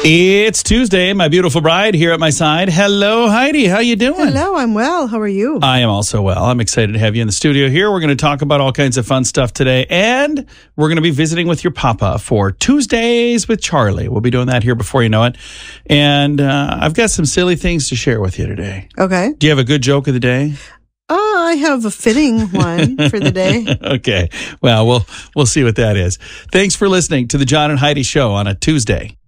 It's Tuesday. My beautiful bride here at my side. Hello, Heidi. How you doing? Hello, I'm well. How are you? I am also well. I'm excited to have you in the studio here. We're going to talk about all kinds of fun stuff today, and we're going to be visiting with your papa for Tuesdays with Charlie. We'll be doing that here before you know it. And I've got some silly things to share with you today. Okay. Do you have a good joke of the day? I have a fitting one for the day. Okay. Well, we'll see what that is. Thanks for listening to the John and Heidi Show on a Tuesday.